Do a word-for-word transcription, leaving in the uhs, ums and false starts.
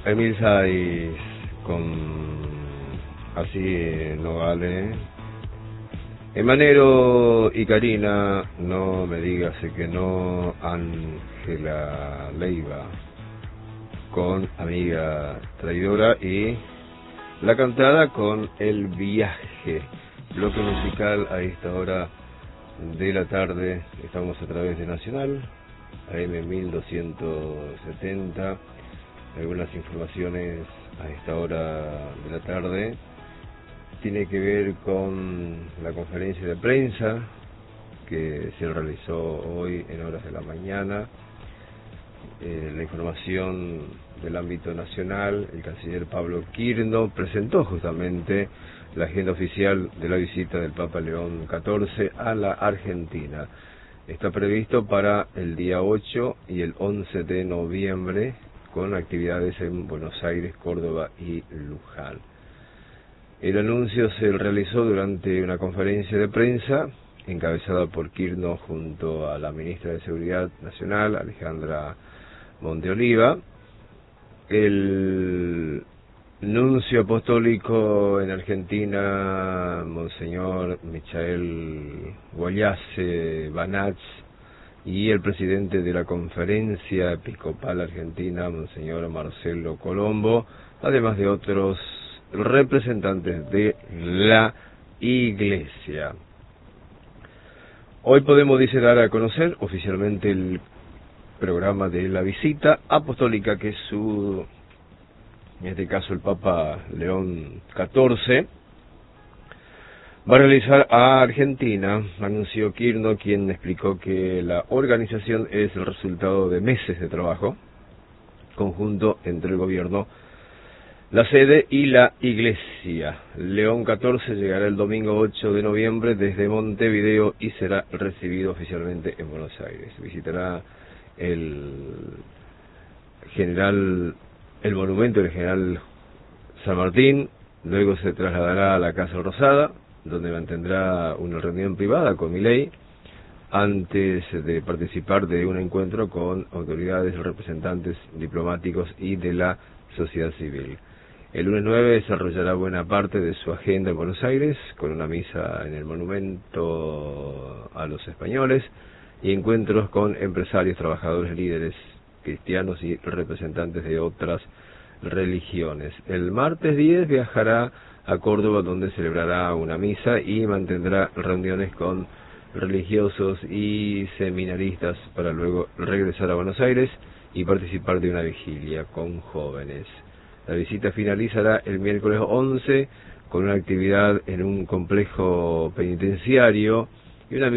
Emil Saiz con Así no vale. Emanero y Karina, no me digas que no. Ángela Leiva con Amiga Traidora y La Cantada con El Viaje. Bloque musical a esta hora de la tarde. Estamos a través de Nacional A M mil doscientos setenta. Algunas informaciones a esta hora de la tarde tiene que ver con la conferencia de prensa que se realizó hoy en horas de la mañana. Eh, la información del ámbito nacional: el canciller Pablo Quirno presentó justamente la agenda oficial de la visita del Papa León catorce a la Argentina. Está previsto para el día ocho y el once de noviembre, con actividades en Buenos Aires, Córdoba y Luján. El anuncio se realizó durante una conferencia de prensa encabezada por Quirno junto a la ministra de Seguridad Nacional, Alejandra Monteoliva. El nuncio apostólico en Argentina, Monseñor Michael Guayase Banach, y el presidente de la Conferencia Episcopal Argentina, Monseñor Marcelo Colombo, además de otros representantes de la Iglesia. Hoy podemos, dice, dar a conocer oficialmente el programa de la visita apostólica que su, en este caso el Papa León catorce, va a realizar a Argentina. Anunció Quirno, quien explicó que la organización es el resultado de meses de trabajo conjunto entre el gobierno, la sede y la Iglesia. León catorce llegará el domingo ocho de noviembre desde Montevideo y será recibido oficialmente en Buenos Aires. Visitará el general, el monumento del general San Martín, luego se trasladará a la Casa Rosada, donde mantendrá una reunión privada con Milei antes de participar de un encuentro con autoridades, representantes diplomáticos y de la sociedad civil. El lunes nueve desarrollará buena parte de su agenda en Buenos Aires, con una misa en el monumento a los españoles y encuentros con empresarios, trabajadores, líderes cristianos y representantes de otras religiones. El martes diez viajará a Córdoba, donde celebrará una misa y mantendrá reuniones con religiosos y seminaristas para luego regresar a Buenos Aires y participar de una vigilia con jóvenes. La visita finalizará el miércoles once con una actividad en un complejo penitenciario y una